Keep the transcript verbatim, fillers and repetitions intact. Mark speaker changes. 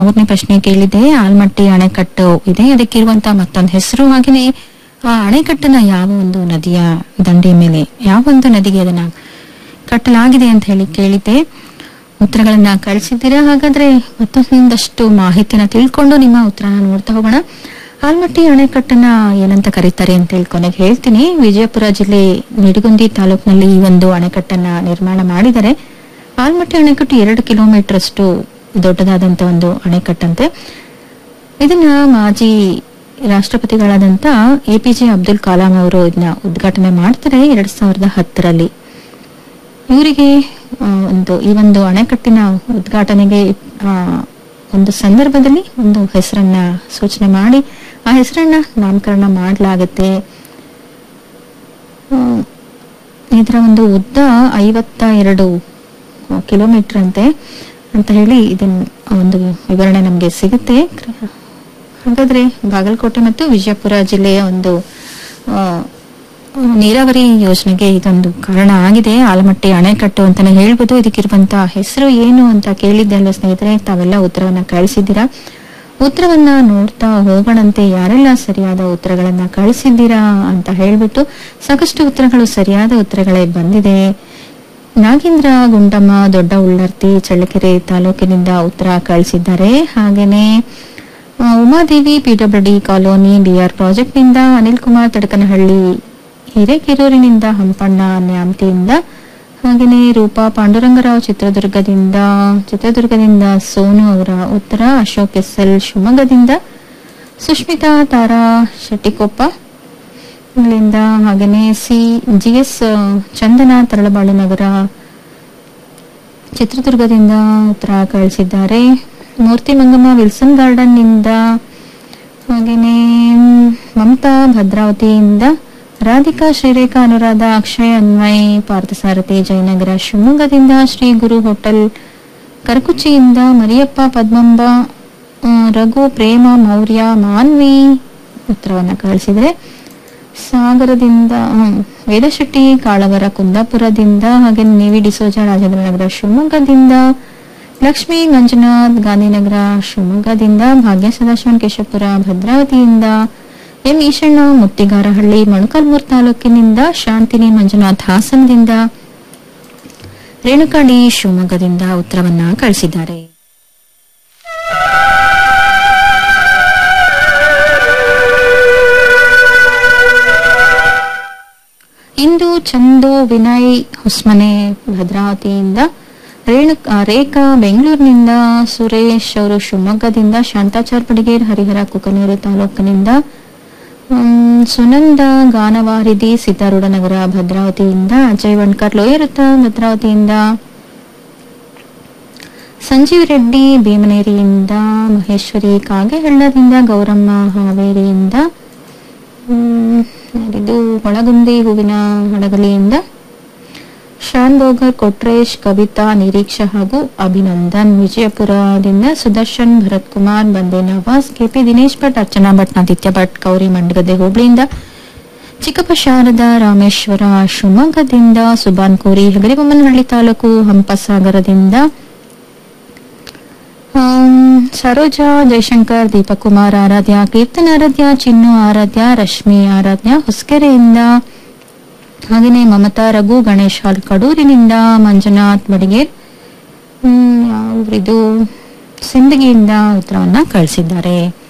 Speaker 1: ಮೂರನೇ ಪ್ರಶ್ನೆ ಕೇಳಿದೆ. ಆಲ್ಮಟ್ಟಿ ಅಣೆಕಟ್ಟು ಇದೆ, ಅದಕ್ಕಿರುವಂತಹ ಮತ್ತೊಂದು ಹೆಸರು. ಹಾಗೆಯೇ ಆ ಅಣೆಕಟ್ಟನ್ನ ಯಾವ ಒಂದು ನದಿಯ ದಂಡೆಯ ಮೇಲೆ, ಯಾವ ಒಂದು ನದಿಗೆ ಅದನ್ನ ಕಟ್ಟಲಾಗಿದೆ ಅಂತ ಹೇಳಿ ಕೇಳಿದ್ದೆ. ಉತ್ತರಗಳನ್ನ ಕಳಿಸಿದ್ದೀರಾ. ಹಾಗಾದ್ರೆ ಮತ್ತೊಂದಷ್ಟು ಮಾಹಿತಿನ ತಿಳ್ಕೊಂಡು ನಿಮ್ಮ ಉತ್ತರನ ನೋಡ್ತಾ ಹೋಗೋಣ. ಆಲ್ಮಟ್ಟಿ ಅಣೆಕಟ್ಟನ್ನ ಏನಂತ ಕರೀತಾರೆ ಅಂತ ತಿಳ್ಕೊನೆಗೆ ಹೇಳ್ತೀನಿ. ವಿಜಯಪುರ ಜಿಲ್ಲೆ ನಿಡಗುಂದಿ ತಾಲೂಕಿನಲ್ಲಿ ಈ ಒಂದು ಅಣೆಕಟ್ಟನ್ನ ನಿರ್ಮಾಣ ಮಾಡಿದರೆ. ಆಲ್ಮಟ್ಟಿ ಅಣೆಕಟ್ಟು ಎರಡು ಕಿಲೋಮೀಟರ್ ಅಷ್ಟು ದೊಡ್ಡದಾದಂತ ಒಂದು ಅಣೆಕಟ್ಟಂತೆ. ಇದನ್ನ ಮಾಜಿ ರಾಷ್ಟ್ರಪತಿಗಳಾದಂತ A P J Abdul Kalam ಅವರು ಇದನ್ನ ಉದ್ಘಾಟನೆ ಮಾಡ್ತಾರೆ ಎರಡ್ ಸಾವಿರದ ಹತ್ತರಲ್ಲಿ. ಇವರಿಗೆ ಒಂದು ಈ ಒಂದು ಅಣೆಕಟ್ಟಿನ ಉದ್ಘಾಟನೆಗೆ ಆ ಒಂದು ಸಂದರ್ಭದಲ್ಲಿ ಒಂದು ಹೆಸರನ್ನ ಸೂಚನೆ ಮಾಡಿ ಆ ಹೆಸರನ್ನ ನಾಮಕರಣ ಮಾಡಲಾಗುತ್ತೆ. ಇದರ ಒಂದು ಉದ್ದ ಐವತ್ತ ಎರಡು ಕಿಲೋಮೀಟರ್ ಅಂತೆ ಅಂತ ಹೇಳಿ ಇದನ್ನ ಒಂದು ವಿವರಣೆ ನಮ್ಗೆ ಸಿಗುತ್ತೆ. ಹಾಗಾದ್ರೆ ಬಾಗಲಕೋಟೆ ಮತ್ತು ವಿಜಯಪುರ ಜಿಲ್ಲೆಯ ಒಂದು ನೀರಾವರಿ ಯೋಜನೆಗೆ ಇದೊಂದು ಕಾರಣ ಆಗಿದೆ, ಆಲಮಟ್ಟಿ ಅಣೆಕಟ್ಟು ಅಂತಾನೆ ಹೇಳ್ಬೋದು. ಇದಕ್ಕಿರುವಂತಹ ಹೆಸರು ಏನು ಅಂತ ಕೇಳಿದ್ದೆ ಅಲ್ವಾ ಸ್ನೇಹಿತರೆ, ತಾವೆಲ್ಲ ಉತ್ತರವನ್ನ ಕಳಿಸಿದ್ದೀರಾ. ಉತ್ತರವನ್ನ ನೋಡ್ತಾ ಹೋಗೋಣಂತೆ. ಯಾರೆಲ್ಲ ಸರಿಯಾದ ಉತ್ತರಗಳನ್ನ ಕಳಿಸಿದ್ದೀರಾ ಅಂತ ಹೇಳ್ಬಿಟ್ಟು ಸಾಕಷ್ಟು ಉತ್ತರಗಳು ಸರಿಯಾದ ಉತ್ತರಗಳೇ ಬಂದಿದೆ. ನಾಗೇಂದ್ರ ಗುಂಡಮ್ಮ ದೊಡ್ಡ ಉಳ್ಳರ್ತಿ ಚಳ್ಳಕೆರೆ ತಾಲೂಕಿನಿಂದ ಉತ್ತರ ಕಳಿಸಿದ್ದಾರೆ. ಹಾಗೇನೆ Umadevi PWD colony B R project ನಿಂದ, ಅನಿಲ್ ಕುಮಾರ್ ತಡಕನಹಳ್ಳಿ ಹಿರೇಕೆರೂರಿನಿಂದ, ಹಂಪಣ್ಣ ನ್ಯಾಮತಿಯಿಂದ, ಹಾಗೇನೆ ರೂಪಾ ಪಾಂಡುರಂಗರಾವ್ ಚಿತ್ರದುರ್ಗದಿಂದ ಚಿತ್ರದುರ್ಗದಿಂದ ಸೋನು ಅವರ ಉತ್ತರ, ಅಶೋಕ್ ಎಸ್ ಎಲ್ ಶಿವಮೊಗ್ಗದಿಂದ, ಸುಷ್ಮಿತಾ ತಾರಾ ಶೆಟ್ಟಿಕೊಪ್ಪ ಇಲ್ಲಿಂದ, ಹಾಗೇನೆ ಸಿ ಜಿಎಸ್ ಚಂದನ ತರಳಬಾಳು ನಗರ ಚಿತ್ರದುರ್ಗದಿಂದ ಉತ್ತರ ಕಳಿಸಿದ್ದಾರೆ. ಮೂರ್ತಿ ಮಂಗಮ್ಮ ವಿಲ್ಸನ್ ಗಾರ್ಡನ್ ನಿಂದ, ಹಾಗೇನೆ ಮಮತಾ ಭದ್ರಾವತಿಯಿಂದ, ರಾಧಿಕಾ ಶ್ರೀರೇಖಾ ಅನುರಾಧ ಅಕ್ಷಯ್ ಅನ್ವಯ್ ಪಾರ್ಥಸಾರಥಿ ಜಯನಗರ ಶಿವಮೊಗ್ಗದಿಂದ, ಶ್ರೀ ಗುರು ಹೋಟೆಲ್ ಕರಕುಚ್ಚಿಯಿಂದ, ಮರಿಯಪ್ಪ ಪದ್ಮಂಬ ರಘು ಪ್ರೇಮ ಮೌರ್ಯ ಮಾನ್ವಿ ಉತ್ತರವನ್ನ ಕಳಿಸಿದ್ರೆ. ಸಾಗರದಿಂದ ವೇದಶೆಟ್ಟಿ ಕಾಳವರ ಕುಂದಾಪುರದಿಂದ, ಹಾಗೆ ನೇವಿ ಡಿಸೋಜ ರಾಜೇಂದ್ರನಗರ ಶಿವಮೊಗ್ಗದಿಂದ, ಲಕ್ಷ್ಮೀ ಮಂಜುನಾಥ್ ಗಾಂಧಿನಗರ ಶಿವಮೊಗ್ಗದಿಂದ, ಭಾಗ್ಯ ಸದಾಶಿವನ್ ಕೇಶವಪುರ ಭದ್ರಾವತಿಯಿಂದ, ಎಂ ಈಶಣ್ಣ ಮುತ್ತಿಗಾರಹಳ್ಳಿ ಮೊಳಕಾಲ್ಮೂರು ತಾಲೂಕಿನಿಂದ, ಶಾಂತಿನಿ ಮಂಜುನಾಥ್ ಹಾಸನದಿಂದ, ರೇಣುಕಾ ಡಿ ಶಿವಮೊಗ್ಗದಿಂದ ಉತ್ತರವನ್ನ ಕಳಿಸಿದ್ದಾರೆ. ಇಂದು ಚಂದು ವಿನಯ್ ಹೊಸ್ಮನೆ ಭದ್ರಾವತಿಯಿಂದ, ರೇಣುಕಾ ರೇಖಾ ಬೆಂಗಳೂರಿನಿಂದ, ಸುರೇಶ್ ಅವರು ಶಿವಮೊಗ್ಗದಿಂದ, ಶಾಂತಾಚಾರ್ ಪಡಿಗೇರ್ ಹರಿಹರ ಕುಕನೂರು ತಾಲೂಕಿನಿಂದ, ಸುನಂದ ಗಾನವಾರಿದಿ ಸಿದ್ದಾರೂಢನಗರ ಭದ್ರಾವತಿಯಿಂದ, ಅಜಯ್ ವಣ್ಕರ್ ಲೋಯರುತ್ತ ಭದ್ರಾವತಿಯಿಂದ, ಸಂಜೀವ್ ರೆಡ್ಡಿ ಭೀಮನೇರಿಯಿಂದ, ಮಹೇಶ್ವರಿ ಕಾಗೆಹಳ್ಳದಿಂದ, ಗೌರಮ್ಮ ಹಾವೇರಿಯಿಂದ, ಇದು ಒಳಗುಂದಿ ಹೂವಿನ ಹಡಗಲಿಯಿಂದ, ಶಾನ್ ಬೋಗರ್ ಕೊಟ್ರೇಶ್ ಕವಿತಾ ನಿರೀಕ್ಷಾ ಹಾಗೂ ಅಭಿನಂದನ್ ವಿಜಯಪುರದಿಂದ, ಸುದರ್ಶನ್ ಭರತ್ ಕುಮಾರ್ ಬಂದೆ ನವಾಜ್ ಕೆಪಿ ದಿನೇಶ್ ಭಟ್ ಅರ್ಚನಾ ಭಟ್ ಆದಿತ್ಯ ಭಟ್ ಕೌರಿ ಮಂಡಗದ್ದೆ ಹೋಬಳಿಯಿಂದ, ಚಿಕ್ಕಪ್ಪ ಶಾರದಾ ರಾಮೇಶ್ವರ ಶಿವಮೊಗ್ಗದಿಂದ, ಸುಬಾನ್ ಕೋರಿ ಹಗರಿಬೊಮ್ಮನಹಳ್ಳಿ ತಾಲೂಕು ಹಂಪಸಾಗರದಿಂದ, ಸರೋಜಾ ಜಯಶಂಕರ್ ದೀಪಕ್ ಕುಮಾರ್ ಆರಾಧ್ಯ ಕೀರ್ತನ್ ಆರಾಧ್ಯ ಚಿನ್ನು ಆರಾಧ್ಯ ರಶ್ಮಿ ಆರಾಧ್ಯ ಹೊಸಕೆರೆಯಿಂದ, ಹಾಗೆಯೇ ಮಮತಾ ರಘು ಗಣೇಶ್ ಹಾಲ್ ಕಡೂರಿನಿಂದ, ಮಂಜುನಾಥ್ ಬಡಿಗೇರ್ ಇದು ಸಿಂದಗಿಯಿಂದ ಉತ್ತರವನ್ನ ಕಳಿಸಿದ್ದಾರೆ.